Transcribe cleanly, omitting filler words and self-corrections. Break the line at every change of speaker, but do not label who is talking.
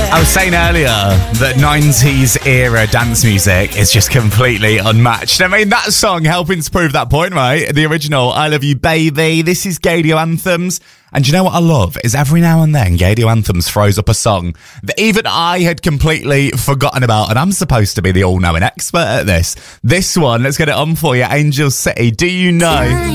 I was saying earlier that 90s era dance music is just completely unmatched. I mean, that song helping to prove that point, right? The original, I Love You Baby. This is Gaydio Anthems. And you know what I love? Is every now and then Gaydio Anthems throws up a song that even I had completely forgotten about. And I'm supposed to be the all-knowing expert at this. This one, let's get it on for you. Angel City. Do you know?